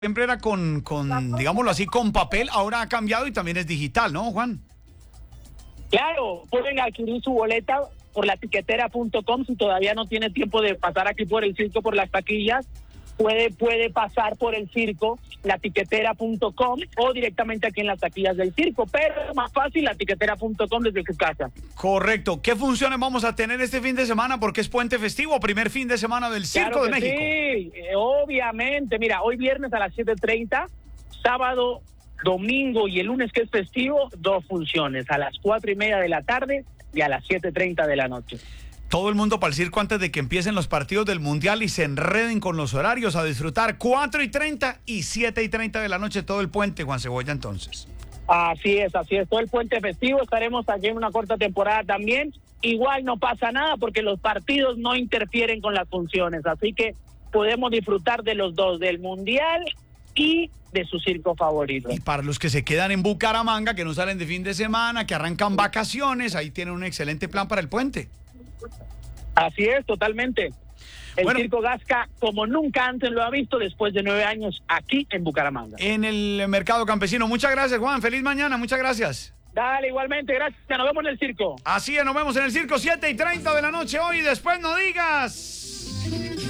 Siempre era digámoslo así, con papel, ahora ha cambiado y también es digital, ¿no, Juan? Claro, pueden adquirir su boleta por la tiquetera.com. Si todavía no tiene tiempo de pasar aquí por el circo, por las taquillas, puede pasar por el circo, latiquetera.com, o directamente aquí en las taquillas del circo, pero es más fácil latiquetera.com desde su casa. Correcto. ¿Qué funciones vamos a tener este fin de semana? Porque es puente festivo, primer fin de semana del Circo Claro de México. Sí, obviamente. Mira, hoy viernes a las 7:30, sábado, domingo y el lunes, que es festivo, 2 funciones, a las 4:30 de la tarde y a las 7:30 de la noche. Todo el mundo para el circo antes de que empiecen los partidos del Mundial y se enreden con los horarios a disfrutar 4:30 y 7:30 de la noche todo el puente, Juan Cebolla, entonces. Así es, todo el puente festivo. Estaremos aquí en una corta temporada también. Igual no pasa nada porque los partidos no interfieren con las funciones, así que podemos disfrutar de los dos, del Mundial y de su circo favorito. Y para los que se quedan en Bucaramanga, que no salen de fin de semana, que arrancan vacaciones, ahí tienen un excelente plan para el puente. Así es, totalmente. El Circo Gasca, como nunca antes lo ha visto, después de 9 años aquí en Bucaramanga. En el Mercado Campesino. Muchas gracias, Juan. Feliz mañana. Muchas gracias. Dale, igualmente, gracias. Nos vemos en el circo. Así es, nos vemos en el circo 7:30 de la noche hoy. Después no digas.